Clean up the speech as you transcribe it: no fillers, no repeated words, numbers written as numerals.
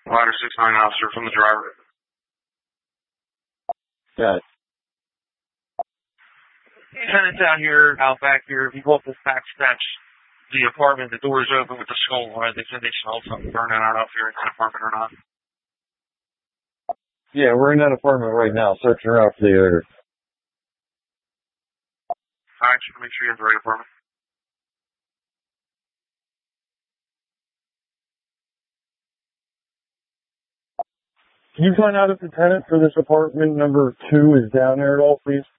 Ladder 69 officer from the driver. Got it. Tenant's out here, out back here. If you go up this back steps, the apartment, the door's open with the skull on it. They said they smelled something burning. I don't know if you're in that apartment or not. Yeah, we're in that apartment right now, searching around for the odor. Alright, just make sure you're in the right apartment. Can you find out if the tenant for this apartment number 2 is down there at all, please?